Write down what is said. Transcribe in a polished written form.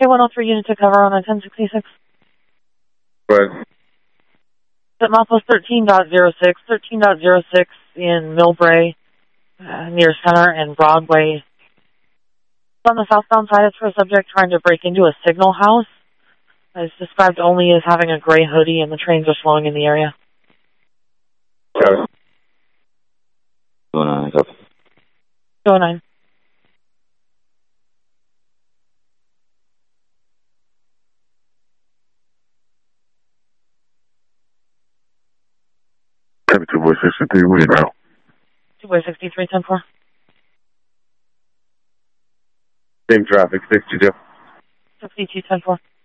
K103 unit to cover on a 1066. Right. At Mouthpost 13.06, 13.06 in Millbrae, near Center and Broadway. On the southbound side, it's for a subject trying to break into a signal house. It's described only as having a gray hoodie, and the trains are slowing in the area. Okay. 209, copy. 209. Copy 263, we now. 2 63, 10-4. Same traffic, 62. 62, 10-4.